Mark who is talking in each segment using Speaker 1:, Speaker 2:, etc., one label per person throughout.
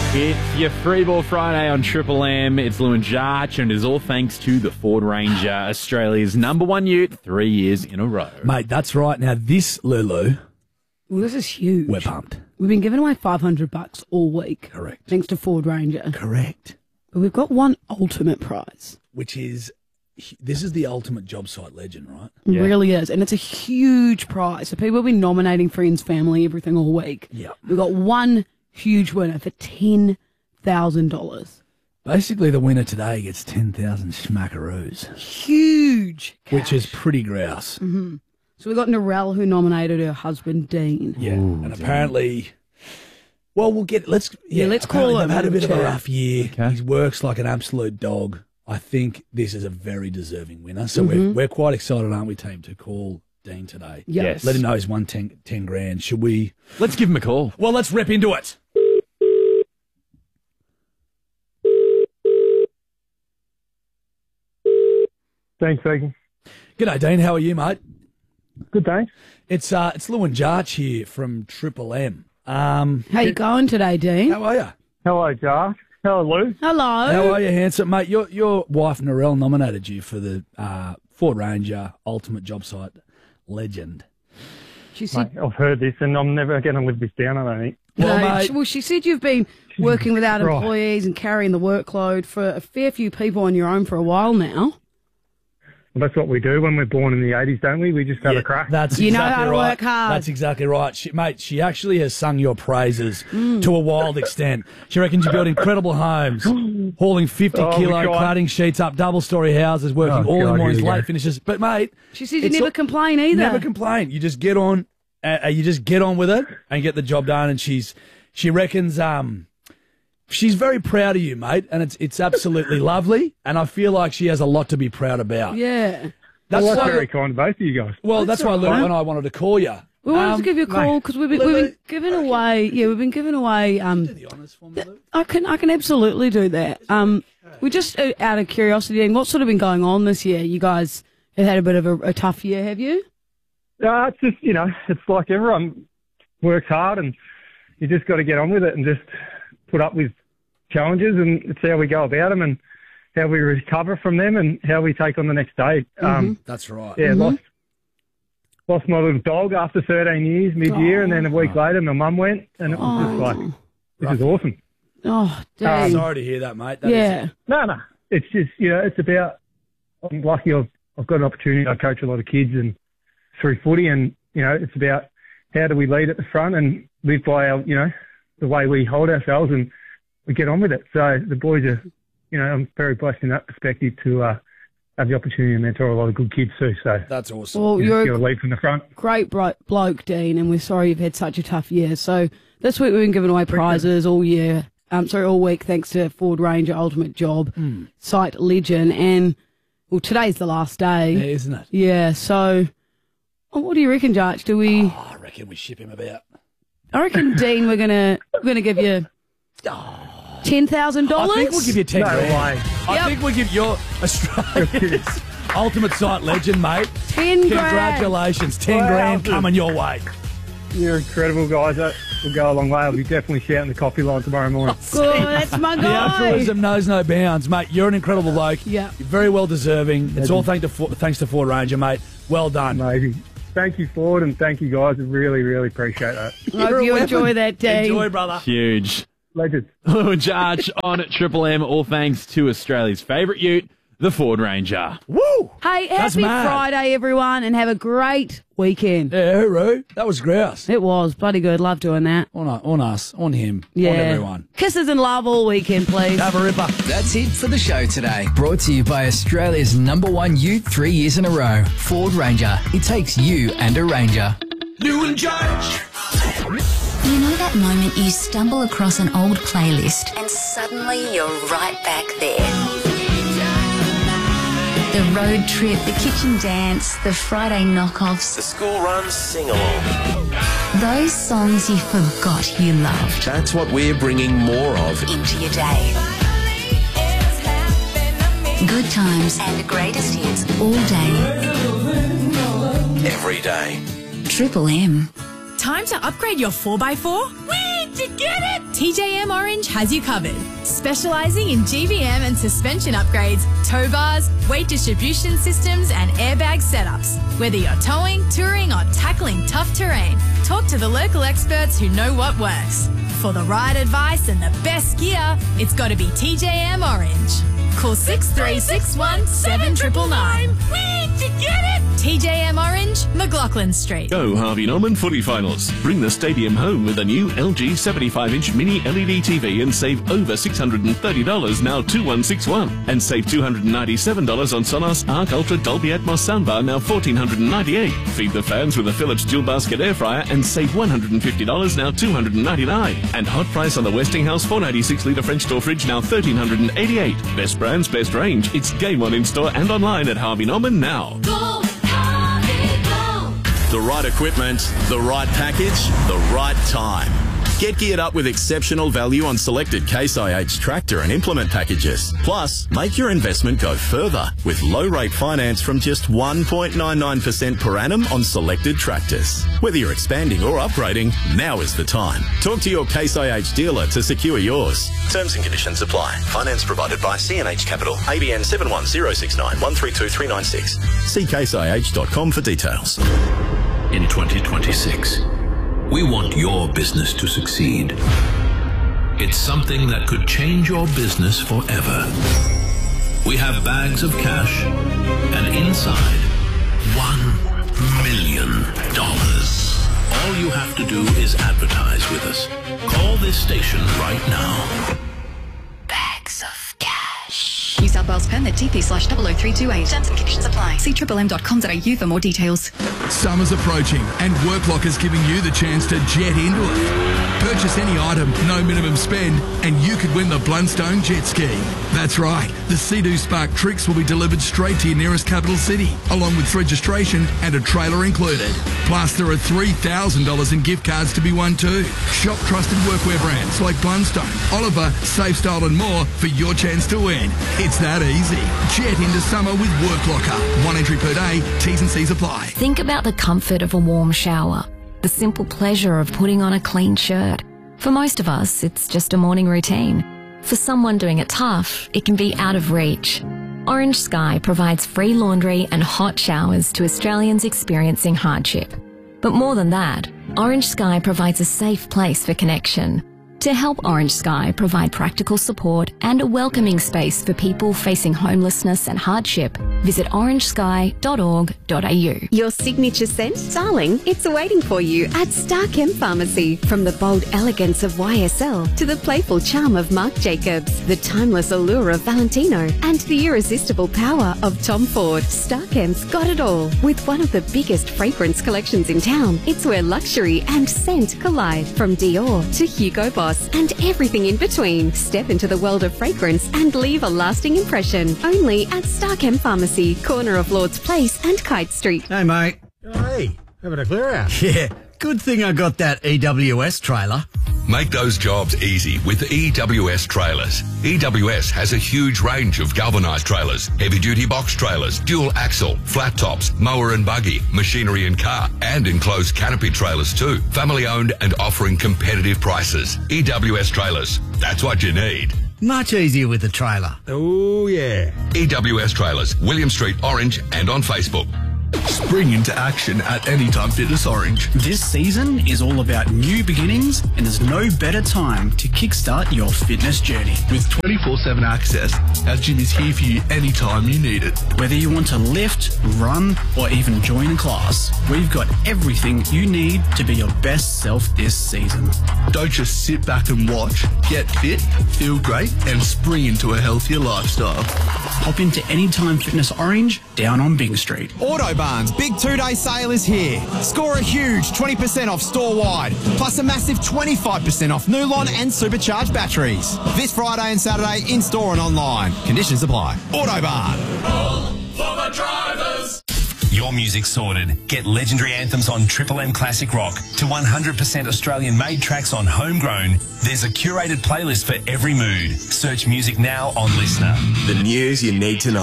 Speaker 1: It's your Freeball Friday on Triple M. It's Lou and Jarch, and it is all thanks to the Ford Ranger, Australia's #1 ute, 3 years in a row.
Speaker 2: Mate, that's right. Now this, Lulu,
Speaker 3: Well, this is huge.
Speaker 2: we're pumped.
Speaker 3: We've been giving away $500 all week.
Speaker 2: Correct.
Speaker 3: Thanks to Ford Ranger.
Speaker 2: Correct.
Speaker 3: But we've got one ultimate prize.
Speaker 2: Which is, this is the ultimate job site legend, right?
Speaker 3: It really is. And it's a huge prize. So people have been nominating friends, family, everything all week.
Speaker 2: Yeah.
Speaker 3: We've got one huge winner for $10,000.
Speaker 2: Basically, the winner today gets 10,000 schmackaroos,
Speaker 3: Huge cash.
Speaker 2: which is pretty grouse.
Speaker 3: So we got Narelle, who nominated her husband, Dean.
Speaker 2: Yeah, and apparently, well, let's
Speaker 3: call
Speaker 2: apparently
Speaker 3: him
Speaker 2: They've had a bit of a
Speaker 3: chat.
Speaker 2: rough year.
Speaker 1: Okay.
Speaker 2: He works like an absolute dog. I think this is a very deserving winner. So we're quite excited, aren't we, team, to call Dean today?
Speaker 3: Yep.
Speaker 1: Yes.
Speaker 2: Let him know he's won 10 grand. Should we?
Speaker 1: Let's give him a call.
Speaker 2: Well, let's rip into it.
Speaker 4: Thanks, Vegan.
Speaker 2: G'day, Dean. How are you, mate?
Speaker 4: Good, thanks.
Speaker 2: It's Lou and Jarch here from Triple M.
Speaker 3: How you going today, Dean?
Speaker 2: How are you?
Speaker 4: Hello, Josh. Hello, Lou.
Speaker 3: Hello.
Speaker 2: How are you, handsome, mate? Your wife Narelle nominated you for the Ford Ranger Ultimate Job Site Legend.
Speaker 3: She said,
Speaker 4: Mate, I've heard this, and I'm never going to live this down, I don't think.
Speaker 2: Well, mate,
Speaker 3: well, she said you've been working without
Speaker 4: Right.
Speaker 3: employees and carrying the workload for a fair few people on your own for a while now.
Speaker 4: Well, that's what we do when we're born in the 80s, don't we? We just have a crack.
Speaker 2: that's
Speaker 3: You know
Speaker 2: exactly
Speaker 3: how to
Speaker 2: right.
Speaker 3: work hard.
Speaker 2: That's exactly right, she actually has sung your praises to a wild extent. She reckons you build incredible homes, hauling 50-kilo
Speaker 4: God.
Speaker 2: cladding sheets up, double-story houses, working
Speaker 4: Oh,
Speaker 2: all in
Speaker 4: God,
Speaker 2: mornings,
Speaker 4: here we
Speaker 2: late
Speaker 4: go.
Speaker 2: finishes. But mate,
Speaker 3: She said you
Speaker 2: it's
Speaker 3: never
Speaker 2: all-
Speaker 3: complain either.
Speaker 2: Never complain. You just get on. You just get on with it and get the job done. And she reckons she's very proud of you, mate. And it's absolutely lovely. And I feel like she has a lot to be proud about.
Speaker 3: Yeah.
Speaker 2: That's
Speaker 4: Well, that's
Speaker 2: why.
Speaker 4: very kind of both of you guys.
Speaker 2: Well, that's why Lou and I wanted to call you.
Speaker 3: We wanted to give you a call because we've been giving away. Yeah, we've been giving away.
Speaker 2: The honours for me, Lou.
Speaker 3: I can absolutely do that. We just out of curiosity, Dean, what's sort of been going on this year? You guys have had a bit of a tough year, have you?
Speaker 4: It's just, it's like everyone works hard, and you just got to get on with it and just put up with challenges, and it's how we go about them and how we recover from them and how we take on the next day.
Speaker 2: That's right.
Speaker 4: Yeah, lost my little dog after 13 years mid-year, and then a week later my mum went, and it was just like, this is awesome.
Speaker 3: Oh, Dean.
Speaker 2: Sorry to hear that, mate. That is-
Speaker 3: Yeah.
Speaker 4: No. It's just, it's about, I'm lucky I've got an opportunity. I coach a lot of kids and through footy, and, it's about how do we lead at the front and live by our, the way we hold ourselves, and we get on with it. So the boys are, I'm very blessed in that perspective to have the opportunity to mentor a lot of good kids too. So
Speaker 2: That's awesome.
Speaker 3: Well,
Speaker 4: you're
Speaker 3: you're
Speaker 4: a
Speaker 3: a
Speaker 4: lead from the front.
Speaker 3: great bloke, Dean, and we're sorry you've had such a tough year. So this week we've been giving away prizes all year. All week, thanks to Ford Ranger Ultimate Job Site Legend, and well, today's the last day.
Speaker 2: Yeah, isn't it?
Speaker 3: Yeah, so what do you reckon, Jarch? Do we?
Speaker 2: I reckon we ship him about.
Speaker 3: I reckon, Dean, we're gonna give you $10,000.
Speaker 2: I think we'll give you 10
Speaker 4: No
Speaker 2: grand.
Speaker 4: way.
Speaker 2: I think we'll give your Australia's ultimate site legend, mate.
Speaker 3: 10 grand.
Speaker 2: Congratulations. 10
Speaker 4: Wow.
Speaker 2: grand coming your way.
Speaker 4: You're incredible, guys. That will go a long way. I'll be definitely shouting the coffee line tomorrow morning.
Speaker 3: Good, that's my
Speaker 2: The
Speaker 3: guy.
Speaker 2: altruism knows no bounds, mate. You're an incredible bloke.
Speaker 3: Yeah.
Speaker 2: You're very well deserving. It's all thanks to Ford Ranger, mate. Well done.
Speaker 4: Amazing. Thank you, Ford, and thank you, guys. I really, really appreciate that.
Speaker 3: Hope you enjoy that, Dean.
Speaker 2: Enjoy, brother.
Speaker 1: Huge.
Speaker 4: Legends.
Speaker 1: Lou and Jarch on Triple M, all thanks to Australia's favourite ute, the Ford Ranger.
Speaker 2: Woo!
Speaker 3: Hey,
Speaker 2: That's
Speaker 3: happy
Speaker 2: mad.
Speaker 3: Friday, everyone, and have a great weekend.
Speaker 2: Yeah, hooroo. That was grouse.
Speaker 3: It was bloody good. Love doing that.
Speaker 2: On us, on him,
Speaker 3: Yeah.
Speaker 2: on everyone.
Speaker 3: Kisses and love all weekend, please.
Speaker 2: Have a ripper.
Speaker 5: That's it for the show today. Brought to you by Australia's #1 ute 3 years in a row. Ford Ranger. It takes you and a Ranger.
Speaker 2: Lou and Jarch.
Speaker 6: You know that moment you stumble across an old playlist and suddenly you're right back there? The road trip, the kitchen dance, the Friday knockoffs,
Speaker 7: The school run sing-along.
Speaker 6: those songs you forgot you loved
Speaker 7: That's what we're bringing more of.
Speaker 6: into your day. Good times and greatest hits all day.
Speaker 7: Every day.
Speaker 6: Triple M.
Speaker 8: Time to upgrade your 4x4? Where'd you get it? TJM Orange has you covered. Specialising in GVM and suspension upgrades, tow bars, weight distribution systems and airbag setups. Whether you're towing, touring or tackling tough terrain, talk to the local experts who know what works. For the right advice and the best gear, it's got to be TJM Orange. Call 6361 7999. Did you get it? TJM Orange, McLaughlin Street.
Speaker 7: Go Harvey Norman footy finals. Bring the stadium home with a new LG 75-inch mini LED TV and save over $630 now 2161. And save $297 on Sonos Arc Ultra Dolby Atmos soundbar now $1,498. Feed the fans with a Philips dual basket air fryer and save $150 now $299. And hot price on the Westinghouse 496 litre French door fridge now $1,388. Best brands, best range. It's game on in store and online at Harvey Norman now.
Speaker 8: Go, Harvey, go.
Speaker 9: The right equipment, the right package, the right time. Get geared up with exceptional value on selected Case IH tractor and implement packages. Plus, make your investment go further with low-rate finance from just 1.99% per annum on selected tractors. Whether you're expanding or upgrading, now is the time. Talk to your Case IH dealer to secure yours. Terms and conditions apply. Finance provided by CNH Capital. ABN 71069 132396. See caseih.com for details.
Speaker 10: In 2026, we want your business to succeed. It's something that could change your business forever. We have bags of cash and inside $1 million. All you have to do is advertise with us. Call this station right now.
Speaker 6: Bags of cash.
Speaker 11: New South Wales permit TP/00328. Terms and conditions apply. See triplem.com.au for more details.
Speaker 12: Summer's approaching and Worklocker's giving you the chance to jet into it. Purchase any item, no minimum spend, and you could win the Blundstone jet ski. That's right, the Sea-Doo Spark Trix will be delivered straight to your nearest capital city, along with registration and a trailer included. Plus, there are $3,000 in gift cards to be won too. Shop trusted workwear brands like Blundstone, Oliver, Safe Style and more for your chance to win. It's that easy. Jet into summer with Worklocker. 1 entry per day, T's and C's apply.
Speaker 13: Think about the comfort of a warm shower, the simple pleasure of putting on a clean shirt. For most of us, it's just a morning routine. For someone doing it tough, it can be out of reach. Orange Sky provides free laundry and hot showers to Australians experiencing hardship. But more than that, Orange Sky provides a safe place for connection. To help Orange Sky provide practical support and a welcoming space for people facing homelessness and hardship, visit orangesky.org.au.
Speaker 14: Your signature scent, darling, it's waiting for you at Starchem Pharmacy. From the bold elegance of YSL to the playful charm of Marc Jacobs, the timeless allure of Valentino, and the irresistible power of Tom Ford, Starchem's got it all. With one of the biggest fragrance collections in town, it's where luxury and scent collide. From Dior to Hugo Boss and everything in between. Step into the world of fragrance and leave a lasting impression. Only at Starchem Pharmacy, corner of Lord's Place and Kite Street.
Speaker 15: Hey, mate.
Speaker 16: Hey, having a clear out.
Speaker 15: Yeah, good thing I got that EWS trailer.
Speaker 10: Make those jobs easy with EWS Trailers. EWS has a huge range of galvanised trailers, heavy-duty box trailers, dual axle, flat tops, mower and buggy, machinery and car, and enclosed canopy trailers too. Family-owned and offering competitive prices. EWS Trailers. That's what you need.
Speaker 15: Much easier with the trailer.
Speaker 16: Oh, yeah.
Speaker 10: EWS Trailers, William Street, Orange, and on Facebook.
Speaker 17: Spring into action at Anytime Fitness Orange. This season is all about new beginnings, and there's no better time to kickstart your fitness journey. With 24/7 access, our gym is here for you anytime you need it. Whether you want to lift, run, or even join a class, we've got everything you need to be your best self this season. Don't just sit back and watch. Get fit, feel great, and spring into a healthier lifestyle. Hop into Anytime Fitness Orange down on Bing Street.
Speaker 18: Autobarn's big 2-day sale is here. Score a huge 20% off store-wide, plus a massive 25% off Nulon and supercharged batteries. This Friday and Saturday in-store and online. Conditions apply. Autobarn.
Speaker 19: All for the drivers.
Speaker 20: Your music sorted. Get legendary anthems on Triple M Classic Rock to 100% Australian-made tracks on Homegrown. There's a curated playlist for every mood. Search music now on Listener.
Speaker 7: The news you need to know.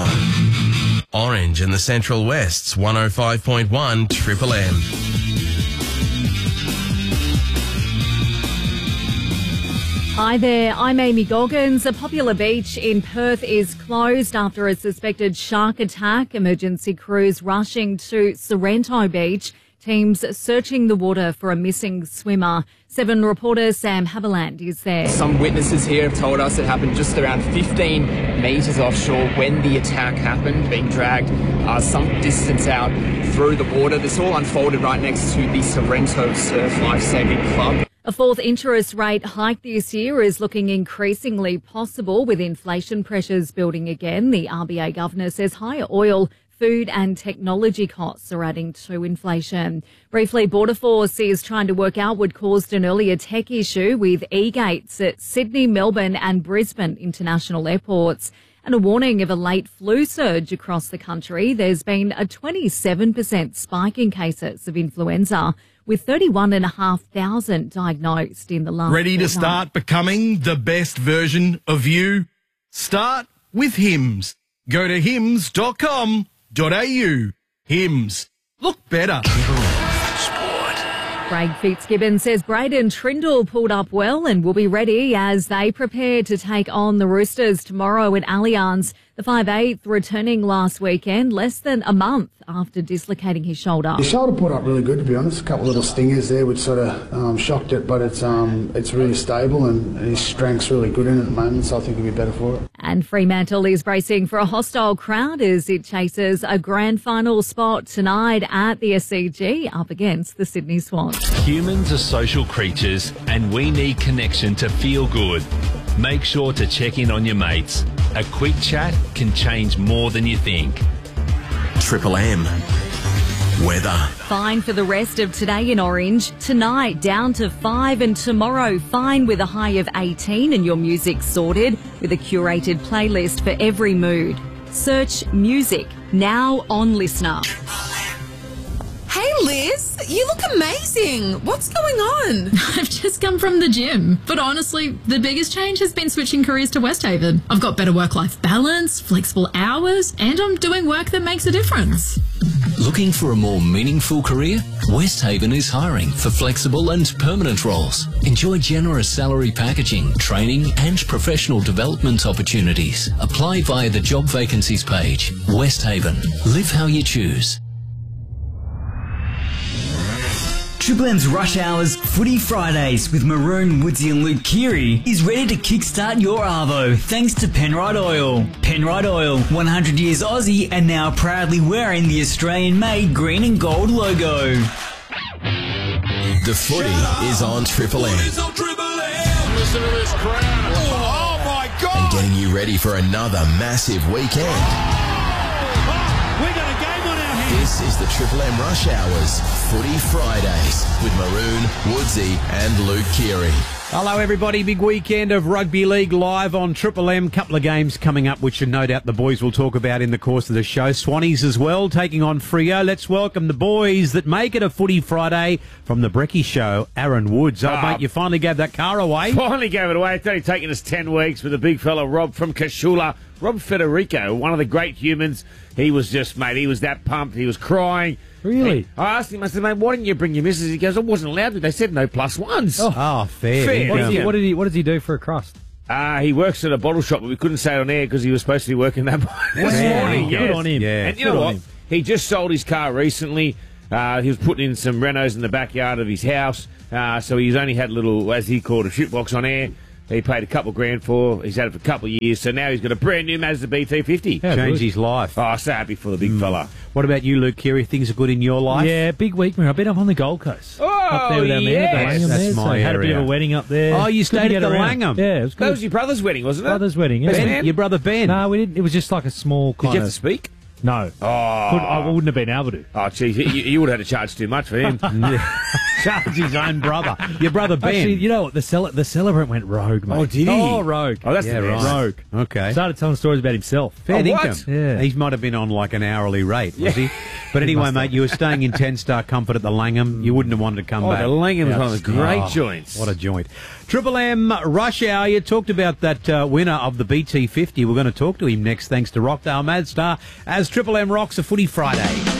Speaker 21: Orange in the Central West's 105.1 Triple M.
Speaker 4: Hi there, I'm Amy Goggins. A popular beach in Perth is closed after a suspected shark attack. Emergency crews rushing to Sorrento Beach. Teams searching the water for a missing swimmer. 7 reporter Sam Haviland is there.
Speaker 22: Some witnesses here have told us it happened just around 15 metres offshore when the attack happened, being dragged some distance out through the water. This all unfolded right next to the Sorrento Surf Lifesaving Club.
Speaker 4: A fourth interest rate hike this year is looking increasingly possible with inflation pressures building again. The RBA governor says higher oil, food and technology costs are adding to inflation. Briefly, Border Force is trying to work out what caused an earlier tech issue with e-gates at Sydney, Melbourne and Brisbane international airports. And a warning of a late flu surge across the country. There's been a 27% spike in cases of influenza, with 31,500 diagnosed in the last
Speaker 21: Ready to
Speaker 4: fortnight.
Speaker 21: start becoming the best version of you? Start with Hims. Go to hims.com.au. Hims. Look better.
Speaker 4: Craig Fitzgibbon says Braden Trindle pulled up well and will be ready as they prepare to take on the Roosters tomorrow at Allianz. The 5'8" returning last weekend, less than a month after dislocating his shoulder.
Speaker 23: His shoulder put up really good, to be honest. A couple of little stingers there which sort of shocked it, but it's really stable and his strength's really good in it at the moment, so I think he'll be better for it.
Speaker 4: And Fremantle is bracing for a hostile crowd as it chases a grand final spot tonight at the SCG up against the Sydney Swans.
Speaker 10: Humans are social creatures and we need connection to feel good. Make sure to check in on your mates. A quick chat can change more than you think.
Speaker 9: Triple M. Weather.
Speaker 4: Fine for the rest of today in Orange. Tonight down to 5 and tomorrow fine with a high of 18 and your music sorted with a curated playlist for every mood. Search music now on Listener.
Speaker 24: Hey Liz, you look amazing. What's going on?
Speaker 25: I've just come from the gym. But honestly, the biggest change has been switching careers to Westhaven. I've got better work-life balance, flexible hours, and I'm doing work that makes a difference.
Speaker 26: Looking for a more meaningful career? Westhaven is hiring for flexible and permanent roles. Enjoy generous salary packaging, training and professional development opportunities. Apply via the job vacancies page. Westhaven. Live how you choose.
Speaker 27: Triple M's Rush Hours Footy Fridays with Maroon, Woodsy and Luke Keary is ready to kickstart your arvo thanks to Penrite Oil. Penrite Oil, 100 years Aussie and now proudly wearing the Australian-made green and gold logo.
Speaker 9: The footy is on Triple M.
Speaker 19: Listen to this crowd. Oh my God.
Speaker 9: And getting you ready for another massive weekend.
Speaker 19: We got a game on our hands.
Speaker 9: This is the Triple M Rush Hours Footy Fridays with Maroon, Woodsy and Luke Keary.
Speaker 1: Hello, everybody. Big weekend of Rugby League live on Triple M. Couple of games coming up, which no doubt the boys will talk about in the course of the show. Swannies as well, taking on Freo. Let's welcome the boys that make it a Footy Friday from the Brekkie Show. Aaron Woods. Oh, mate, you finally gave that car away.
Speaker 28: Finally gave it away. It's only taken us 10 weeks with a big fella, Rob from Kashula. Rob Federico, one of the great humans. He was just, mate, he was that pumped. He was crying.
Speaker 2: Really?
Speaker 28: I asked him, I said, mate, why didn't you bring your missus? He goes, I wasn't allowed to. They said no +1s.
Speaker 1: Oh, fair.
Speaker 2: What does he do for a crust?
Speaker 28: He works at a bottle shop, but we couldn't say it on air because he was supposed to be working that this morning.
Speaker 2: Good on him.
Speaker 28: Yeah. And you know what? He just sold his car recently. He was putting in some renos in the backyard of his house. So he's only had a little, as he called, a shitbox on air. He paid a couple grand for. He's had it for a couple of years. So now he's got a brand new Mazda BT50.
Speaker 1: Changed his life.
Speaker 28: Oh, so happy for the big fella.
Speaker 1: What about you, Luke Keary? Things are good in your life?
Speaker 2: Yeah, big week, man. I've been up on the Gold Coast.
Speaker 28: Oh,
Speaker 2: up there with our man, the Langham
Speaker 1: That's
Speaker 2: there.
Speaker 1: my
Speaker 2: So had a bit
Speaker 1: area.
Speaker 2: of a wedding up there.
Speaker 1: Oh, you
Speaker 2: Good to
Speaker 1: stayed
Speaker 2: get
Speaker 1: at the
Speaker 2: around.
Speaker 1: Langham?
Speaker 2: Yeah, it was good.
Speaker 28: That was your brother's wedding, wasn't it?
Speaker 2: Brother's wedding, yeah.
Speaker 28: Ben,
Speaker 1: Your brother Ben?
Speaker 2: No, we didn't. It was just like a small
Speaker 28: Did
Speaker 2: kind
Speaker 28: you
Speaker 2: of...
Speaker 28: have to speak?
Speaker 2: No.
Speaker 28: Oh.
Speaker 2: I wouldn't have been able to.
Speaker 28: Oh, geez. You would have had to charge too much for him.
Speaker 1: Charge his own brother. Your brother Ben.
Speaker 2: Actually, you know what? The celebrant went rogue, mate.
Speaker 28: Oh, did he?
Speaker 2: Oh, rogue.
Speaker 28: Oh, that's the best.
Speaker 2: Rogue.
Speaker 1: Okay.
Speaker 2: Started telling stories about himself.
Speaker 1: Fair
Speaker 28: what?
Speaker 1: income.
Speaker 2: Yeah.
Speaker 1: He might have been on like an hourly rate, was he? But anyway, mate, you were staying in 10-star comfort at the Langham. You wouldn't have wanted to come back.
Speaker 28: The Langham is one of the great
Speaker 1: Oh,
Speaker 28: joints.
Speaker 1: What a joint. Triple M Rush Hour. You talked about that winner of the BT50. We're going to talk to him next, thanks to Rockdale Madstar, as Triple M rocks a Footy Friday.